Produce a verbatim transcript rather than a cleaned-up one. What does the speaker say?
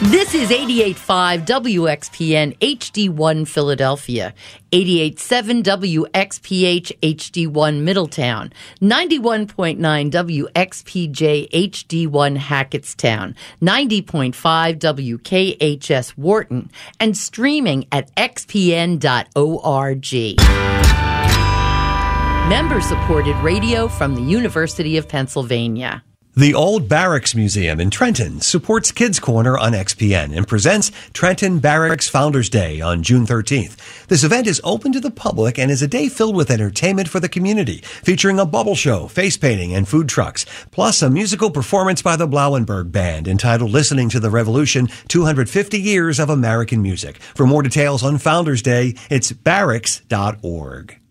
This is eighty-eight point five W X P N H D one Philadelphia, eighty-eight point seven W X P H H D one Middletown, ninety-one point nine W X P J H D one Hackettstown, ninety point five W K H S Wharton, and streaming at x p n dot org. Member-supported radio from the University of Pennsylvania. The Old Barracks Museum in Trenton supports Kids Corner on X P N and presents Trenton Barracks Founders Day on June thirteenth. This event is open to the public and is a day filled with entertainment for the community, featuring a bubble show, face painting, and food trucks, plus a musical performance by the Blauenberg Band entitled Listening to the Revolution, two hundred fifty Years of American Music. For more details on Founders Day, it's barracks dot org.